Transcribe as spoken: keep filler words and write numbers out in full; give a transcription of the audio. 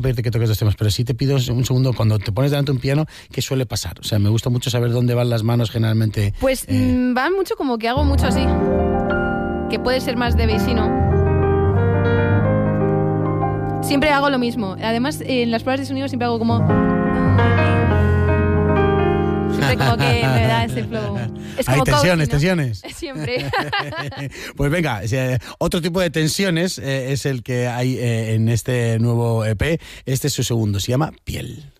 pedirte que toques dos temas, pero sí te pido un segundo, cuando te pones delante de un piano, ¿qué suele pasar? O sea, me gusta mucho saber dónde van las manos generalmente. Pues eh... mmm, van mucho como que hago mucho así, que puede ser más de vecino. Siempre hago lo mismo. Además, en las pruebas de sonido siempre hago como... Siempre como que me da ese flow. Es como Hay tensiones, coaching, ¿no? tensiones. Siempre. Pues venga, otro tipo de tensiones eh, es el que hay eh, en este nuevo E P. Este es su segundo, se llama Piel.